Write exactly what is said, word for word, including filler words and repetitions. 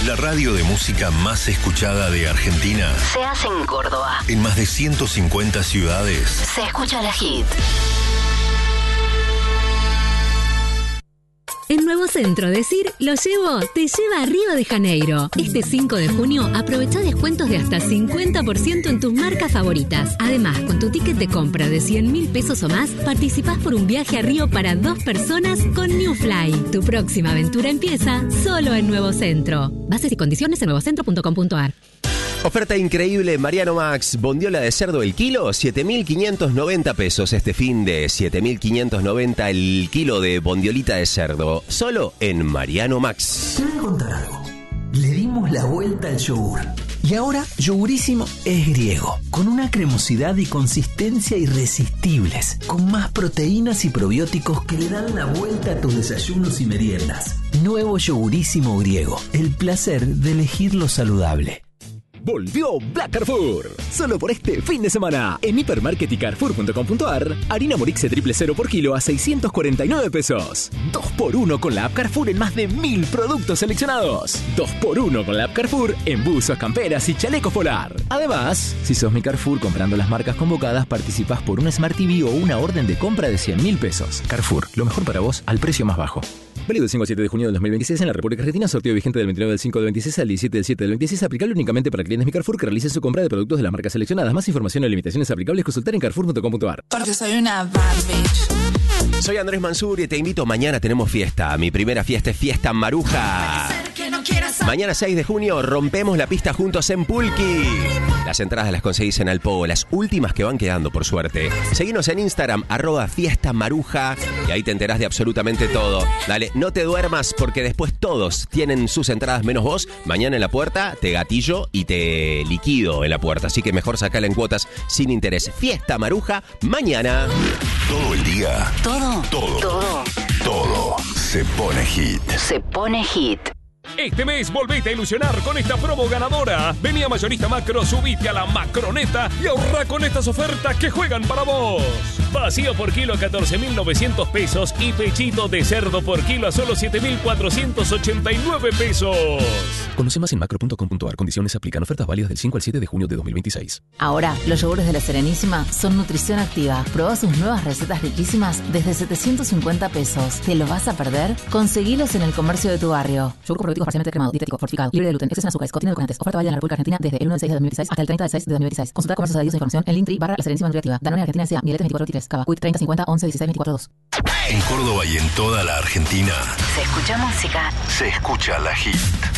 La radio de música más escuchada de Argentina se hace en Córdoba. En más de ciento cincuenta ciudades. Se escucha la hit. En Nuevo Centro, decir lo llevo te lleva a Río de Janeiro. Este cinco de junio aprovecha descuentos de hasta cincuenta por ciento en tus marcas favoritas. Además, con tu ticket de compra de cien mil pesos o más, participás por un viaje a Río para dos personas con New Fly. Tu próxima aventura empieza solo en Nuevo Centro. Bases y condiciones en nuevocentro punto com punto a r. Oferta increíble, Mariano Max, bondiola de cerdo el kilo, siete mil quinientos noventa pesos este fin de siete mil quinientos noventa el kilo de bondiolita de cerdo, solo en Mariano Max. Te voy a contar algo. Le dimos la vuelta al yogur. Y ahora Yogurísimo es griego, con una cremosidad y consistencia irresistibles, con más proteínas y probióticos que le dan la vuelta a tus desayunos y meriendas. Nuevo Yogurísimo griego, el placer de elegir lo saludable. Volvió Black Carrefour. Solo por este fin de semana. En Hipermarket y Carrefour punto com punto a r, harina Morixe triple cero por kilo a seiscientos cuarenta y nueve pesos. dos por uno con la app Carrefour en más de mil productos seleccionados. dos por uno con la app Carrefour en buzos, camperas y chalecos polar. Además, si sos mi Carrefour comprando las marcas convocadas, participás por un Smart T V o una orden de compra de cien mil pesos. Carrefour, lo mejor para vos al precio más bajo. Válido del cinco al siete de junio del dos mil veintiséis en la República Argentina. Sorteo vigente del veintinueve del cinco del veintiséis al diecisiete del siete del veintiséis. Aplicable únicamente para clientes Mi Carrefour que realicen su compra de productos de las marcas seleccionadas. Más información y limitaciones aplicables consultar en carrefour punto com punto a r. Porque soy una bad bitch. Soy Andrés Mansur y te invito. Mañana tenemos fiesta. Mi primera fiesta es Fiesta Maruja. Mañana seis de junio rompemos la pista juntos en Pulqui. Las entradas las conseguís en Alpo, las últimas que van quedando, por suerte. Seguinos en Instagram, arroba Fiesta Maruja, y ahí te enterás de absolutamente todo. Dale, no te duermas porque después todos tienen sus entradas menos vos. Mañana en la puerta te gatillo y te liquido en la puerta. Así que mejor sacala en cuotas sin interés. Fiesta Maruja, mañana. Todo el día. Todo. Todo. Todo. Todo se pone hit. Se pone hit. Este mes volvete a ilusionar con esta promo ganadora. Vení a Mayorista Macro, subite a la Macroneta y ahorra con estas ofertas que juegan para vos. Vacío por kilo a catorce mil novecientos pesos y pechito de cerdo por kilo a solo siete mil cuatrocientos ochenta y nueve pesos. Conoce más en macro punto com punto a r. Condiciones aplican. Ofertas válidas del cinco al siete de junio de dos mil veintiséis. Ahora, los yogures de La Serenísima son nutrición activa. Probá sus nuevas recetas riquísimas desde setecientos cincuenta pesos. ¿Te los vas a perder? Conseguilos en el comercio de tu barrio. Yogur probiótico parcialmente cremado, dietético, fortificado, libre de gluten, exceso en azúcares, contiene edulcorantes. Oferta válida en la República Argentina desde el uno del seis de dos mil dieciséis hasta el treinta del seis de dos mil veintiséis. Consulta comercios adheridos e información en Linktree barra La Serenísima Nutriactiva. Danone Argentina S A, Miletes veinticuatro veintitrés, Cava, Quick treinta cincuenta once dieciséis veinticuatro dos. En Córdoba y en toda la Argentina Se escucha música. se escucha la hit.